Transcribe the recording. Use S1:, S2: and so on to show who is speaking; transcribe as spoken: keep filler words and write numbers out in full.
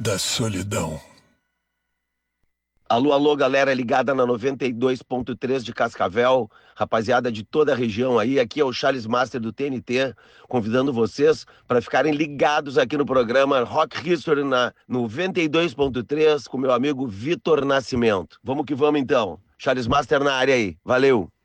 S1: da solidão.
S2: Alô, alô, galera ligada na noventa e dois ponto três de Cascavel, rapaziada de toda a região aí, aqui é o Charles Master do T N T, convidando vocês para ficarem ligados aqui no programa Rock History na noventa e dois ponto três com meu amigo Vitor Nascimento. Vamos que vamos então. Charles Master na área aí, valeu!